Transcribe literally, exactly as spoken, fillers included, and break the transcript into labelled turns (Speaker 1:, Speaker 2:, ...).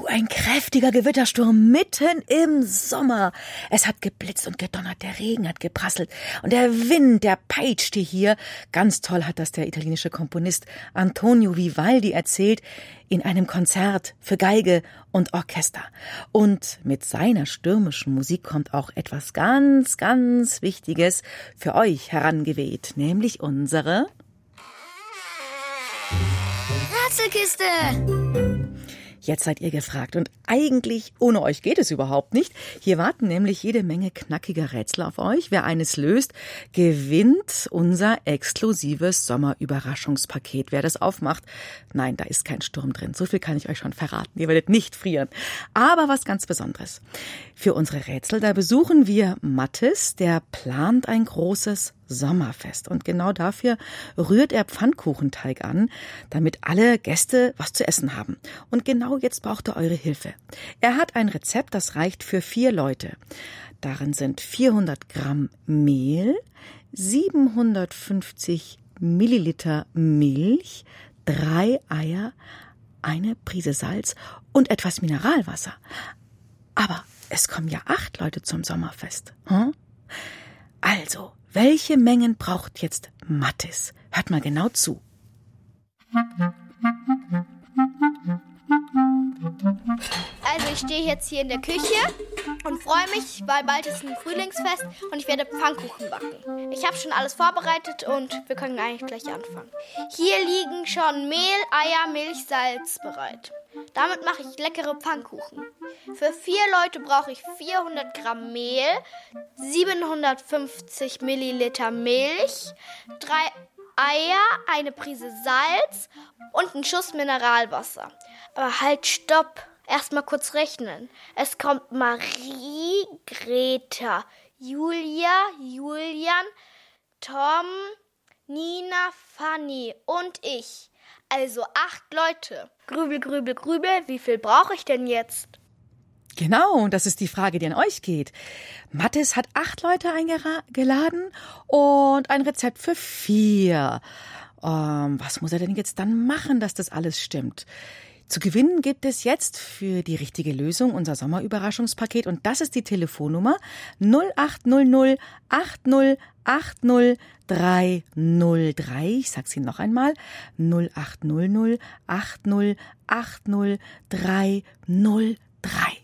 Speaker 1: ein kräftiger Gewittersturm mitten im Sommer. Es hat geblitzt und gedonnert, der Regen hat geprasselt und der Wind, der peitschte hier. Ganz toll hat das der italienische Komponist Antonio Vivaldi erzählt in einem Konzert für Geige und Orchester. Und mit seiner stürmischen Musik kommt auch etwas ganz, ganz Wichtiges für euch herangeweht, nämlich unsere
Speaker 2: Rätselkiste.
Speaker 1: Jetzt seid ihr gefragt und eigentlich ohne euch geht es überhaupt nicht. Hier warten nämlich jede Menge knackiger Rätsel auf euch. Wer eines löst, gewinnt unser exklusives Sommerüberraschungspaket. Wer das aufmacht, nein, da ist kein Sturm drin. So viel kann ich euch schon verraten. Ihr werdet nicht frieren. Aber was ganz Besonderes. Für unsere Rätsel, da besuchen wir Mathis, der plant ein großes Sommerfest. Und genau dafür rührt er Pfannkuchenteig an, damit alle Gäste was zu essen haben. Und genau jetzt braucht er eure Hilfe. Er hat ein Rezept, das reicht für vier Leute. Darin sind vierhundert Gramm Mehl, siebenhundertfünfzig Milliliter Milch, drei Eier, eine Prise Salz und etwas Mineralwasser. Aber es kommen ja acht Leute zum Sommerfest. Hm? Also, welche Mengen braucht jetzt Mathis? Hört mal genau zu.
Speaker 2: Also ich stehe jetzt hier in der Küche und freue mich, weil bald ist ein Frühlingsfest und ich werde Pfannkuchen backen. Ich habe schon alles vorbereitet und wir können eigentlich gleich anfangen. Hier liegen schon Mehl, Eier, Milch, Salz bereit. Damit mache ich leckere Pfannkuchen. Für vier Leute brauche ich vierhundert Gramm Mehl, siebenhundertfünfzig Milliliter Milch, drei Eier, eine Prise Salz und einen Schuss Mineralwasser. Aber halt, stopp. Erstmal kurz rechnen. Es kommt Marie, Greta, Julia, Julian, Tom, Nina, Fanny und ich. Also acht Leute. Grübel, grübel, grübel. Wie viel brauche ich denn jetzt?
Speaker 1: Genau, das ist die Frage, die an euch geht. Mathis hat acht Leute eingeladen und ein Rezept für vier. Ähm, was muss er denn jetzt dann machen, dass das alles stimmt? Zu gewinnen gibt es jetzt für die richtige Lösung unser Sommerüberraschungspaket und das ist die Telefonnummer null acht null null acht null acht null drei null drei. Ich sag's Ihnen noch einmal. null acht null null acht null acht null drei null drei.